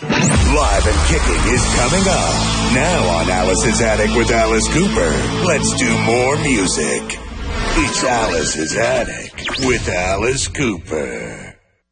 Live and Kicking is coming up. Now on Alice's Attic with Alice Cooper. Let's do more music. It's Alice's Attic with Alice Cooper.